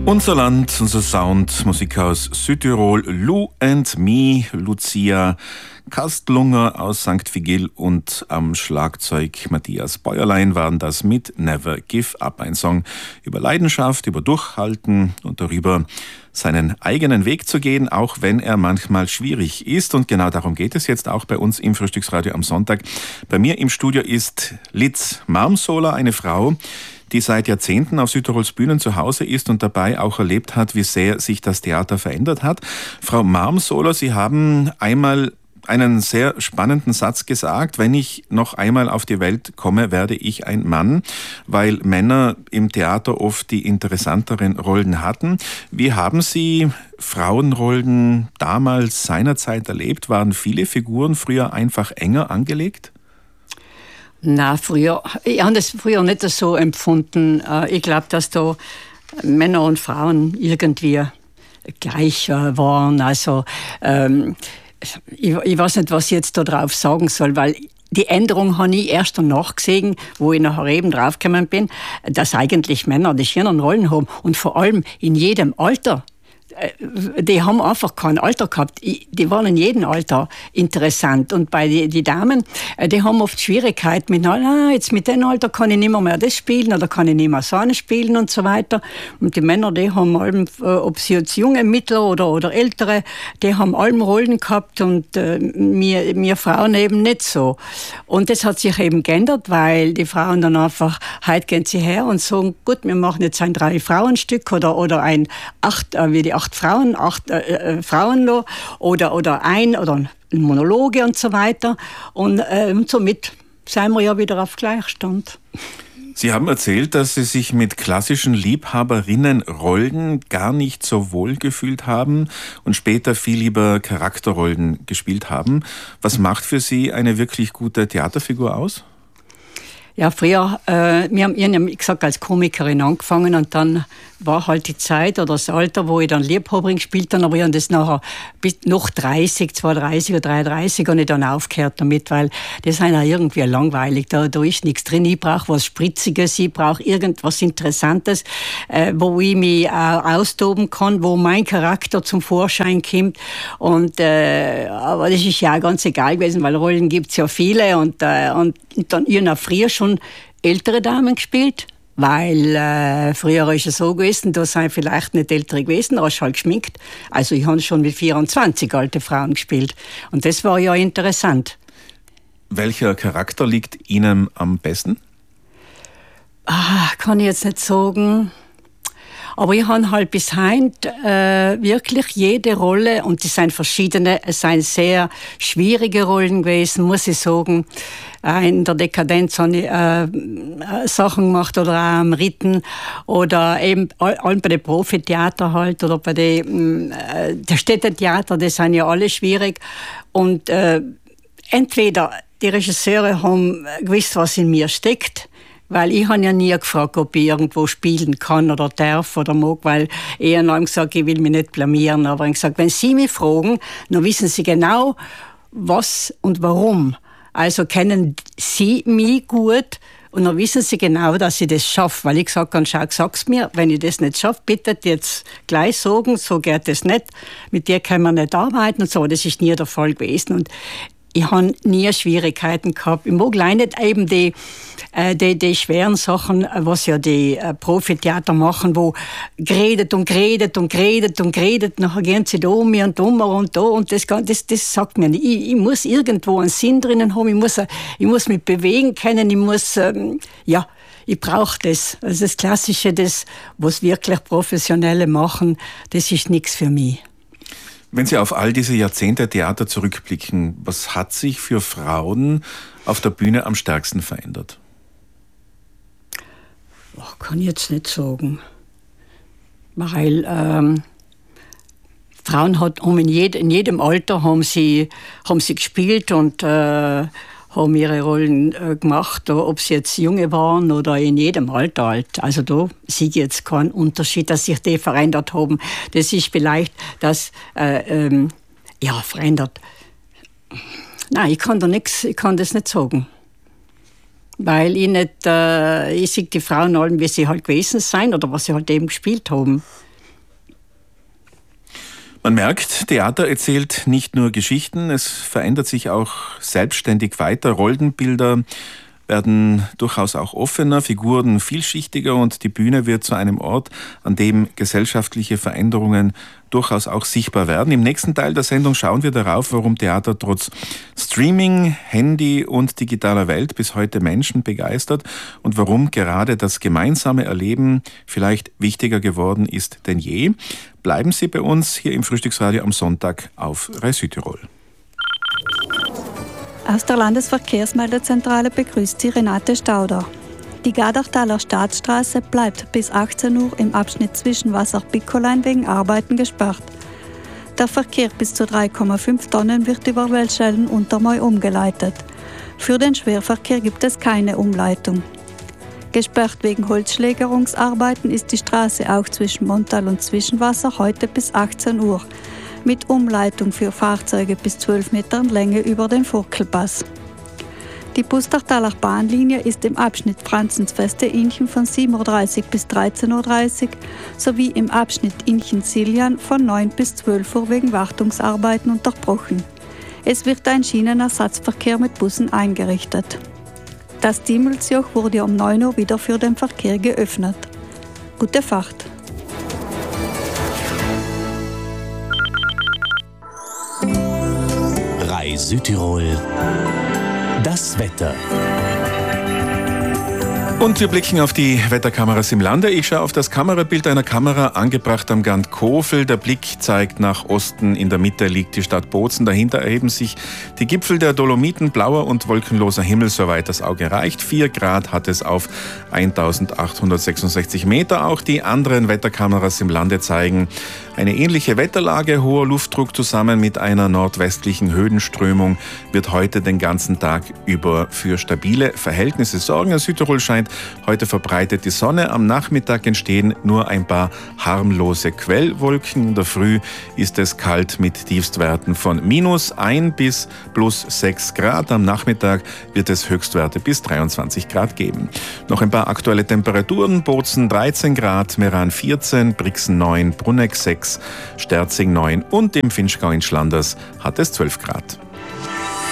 Unser Land, unser Sound, Musik aus Südtirol, Lou and Me, Lucia Kastlunger aus St. Vigil und am Schlagzeug Matthias Bäuerlein waren das mit Never Give Up. Ein Song über Leidenschaft, über Durchhalten und darüber, seinen eigenen Weg zu gehen, auch wenn er manchmal schwierig ist. Und genau darum geht es jetzt auch bei uns im Frühstücksradio am Sonntag. Bei mir im Studio ist Liz Marmsoler, eine Frau, die seit Jahrzehnten auf Südtirols Bühnen zu Hause ist und dabei auch erlebt hat, wie sehr sich das Theater verändert hat. Frau Marmsoler, Sie haben einmal einen sehr spannenden Satz gesagt: Wenn ich noch einmal auf die Welt komme, werde ich ein Mann, weil Männer im Theater oft die interessanteren Rollen hatten. Wie haben Sie Frauenrollen damals seinerzeit erlebt? Waren viele Figuren früher einfach enger angelegt? Na, ich habe das früher nicht so empfunden. Ich glaube, dass da Männer und Frauen irgendwie gleich waren. Also, ich weiß nicht, was ich jetzt da drauf sagen soll, weil die Änderung habe ich erst danach gesehen, wo ich nachher eben draufgekommen bin, dass eigentlich Männer die schönen Rollen haben und vor allem in jedem Alter. Die haben einfach kein Alter gehabt. Die waren in jedem Alter interessant. Und bei die Damen, die haben oft Schwierigkeiten mit, jetzt mit dem Alter kann ich nicht mehr das spielen oder kann ich nicht mehr so eine spielen und so weiter. Und die Männer, die haben allem, ob sie jetzt junge, mittlere oder ältere, die haben allem Rollen gehabt und wir Frauen eben nicht so. Und das hat sich eben geändert, weil die Frauen dann einfach, heute gehen sie her und sagen, gut, wir machen jetzt ein 3-Frauen-Stück oder ein 8 Frauen oder ein Monologe und so weiter. Und somit sind wir ja wieder auf Gleichstand. Sie haben erzählt, dass Sie sich mit klassischen Liebhaberinnenrollen gar nicht so wohl gefühlt haben und später viel lieber Charakterrollen gespielt haben. Was macht für Sie eine wirklich gute Theaterfigur aus? Ja, früher, wir haben ja, wie gesagt, als Komikerin angefangen und dann war halt die Zeit oder das Alter, wo ich dann Liebhaberin gespielt habe, aber ich habe das nachher bis noch 32 oder 33 habe ich dann aufgehört damit, weil das ist ja irgendwie langweilig, da ist nichts drin. Ich brauche was Spritziges, ich brauche irgendwas Interessantes, wo ich mich austoben kann, wo mein Charakter zum Vorschein kommt und aber das ist ja auch ganz egal gewesen, weil Rollen gibt es ja viele und dann ich habe früher schon ältere Damen gespielt, weil früher ist es so gewesen, da sind vielleicht nicht ältere gewesen, da hast du halt geschminkt. Also ich habe schon mit 24 alte Frauen gespielt und das war ja interessant. Welcher Charakter liegt Ihnen am besten? Kann ich jetzt nicht sagen. Aber ich habe halt bis heute wirklich jede Rolle, und die sind verschiedene, es sind sehr schwierige Rollen gewesen, muss ich sagen. In der Dekadenz habe ich Sachen gemacht oder auch am Ritten oder eben allem bei den Profitheater halt oder bei den der Städtetheater, das sind ja alle schwierig. Und entweder die Regisseure haben gewusst, was in mir steckt, weil ich habe ja nie gefragt, ob ich irgendwo spielen kann oder darf oder mag, weil ich habe gesagt, ich will mich nicht blamieren. Aber ich habe gesagt, wenn Sie mich fragen, dann wissen Sie genau, was und warum. Also kennen Sie mich gut und dann wissen Sie genau, dass ich das schaffe. Weil ich gesagt habe, schau, sag's mir, wenn ich das nicht schaffe, bitte jetzt gleich sagen, so geht das nicht. Mit dir können wir nicht arbeiten und so. Das ist nie der Fall gewesen. Und ich habe nie Schwierigkeiten gehabt. Ich mag leider nicht eben die schweren Sachen, was ja die Profitheater machen, wo geredet und geredet und geredet und geredet. Nachher gehen sie da um mir und da und das sagt mir nicht. Ich muss irgendwo einen Sinn drinnen haben. Ich muss mich bewegen können. Ich brauche das. Also das Klassische, das, was wirklich Professionelle machen, das ist nichts für mich. Wenn Sie auf all diese Jahrzehnte Theater zurückblicken, was hat sich für Frauen auf der Bühne am stärksten verändert? Kann ich jetzt nicht sagen. Weil Frauen haben in jedem Alter haben sie gespielt und haben ihre Rollen gemacht, ob sie jetzt junge waren oder in jedem Alter alt. Also da sehe ich jetzt keinen Unterschied, dass sich die verändert haben. Das ist vielleicht das, verändert. Nein, ich kann das nicht sagen. Weil ich sehe die Frauen allen, wie sie halt gewesen sind oder was sie halt eben gespielt haben. Man merkt, Theater erzählt nicht nur Geschichten, es verändert sich auch selbstständig weiter. Rollenbilder werden durchaus auch offener, Figuren vielschichtiger und die Bühne wird zu einem Ort, an dem gesellschaftliche Veränderungen durchaus auch sichtbar werden. Im nächsten Teil der Sendung schauen wir darauf, warum Theater trotz Streaming, Handy und digitaler Welt bis heute Menschen begeistert und warum gerade das gemeinsame Erleben vielleicht wichtiger geworden ist denn je. Bleiben Sie bei uns hier im Frühstücksradio am Sonntag auf Rai Südtirol. Aus der Landesverkehrsmeldezentrale begrüßt Sie Renate Stauder. Die Gardachtaler Staatsstraße bleibt bis 18 Uhr im Abschnitt zwischen Wassach-Bickolein wegen Arbeiten gesperrt. Der Verkehr bis zu 3,5 Tonnen wird über Welschellen-Untermoy umgeleitet. Für den Schwerverkehr gibt es keine Umleitung. Gesperrt wegen Holzschlägerungsarbeiten ist die Straße auch zwischen Montal und Zwischenwasser heute bis 18 Uhr. Mit Umleitung für Fahrzeuge bis 12 Metern Länge über den Furkelpass. Die Pustertaler Bahnlinie ist im Abschnitt Franzensfeste-Inchen von 7.30 Uhr bis 13.30 Uhr sowie im Abschnitt Inchen-Siljan von 9 bis 12 Uhr wegen Wartungsarbeiten unterbrochen. Es wird ein Schienenersatzverkehr mit Bussen eingerichtet. Das Diemelsjoch wurde um 9 Uhr wieder für den Verkehr geöffnet. Gute Fahrt! Rai Südtirol. Das Wetter. Und wir blicken auf die Wetterkameras im Lande. Ich schaue auf das Kamerabild einer Kamera, angebracht am Gant Kofel. Der Blick zeigt nach Osten. In der Mitte liegt die Stadt Bozen. Dahinter erheben sich die Gipfel der Dolomiten. Blauer und wolkenloser Himmel, soweit das Auge reicht. 4 Grad hat es auf 1866 Meter. Auch die anderen Wetterkameras im Lande zeigen eine ähnliche Wetterlage. Hoher Luftdruck zusammen mit einer nordwestlichen Höhenströmung wird heute den ganzen Tag über für stabile Verhältnisse sorgen. In Südtirol scheint heute verbreitet die Sonne. Am Nachmittag entstehen nur ein paar harmlose Quellwolken. In der Früh ist es kalt mit Tiefstwerten von -1 bis +6 Grad. Am Nachmittag wird es Höchstwerte bis 23 Grad geben. Noch ein paar aktuelle Temperaturen. Bozen 13 Grad, Meran 14, Brixen 9, Bruneck 6, Sterzing 9 und im Finchgau in Schlanders hat es 12 Grad.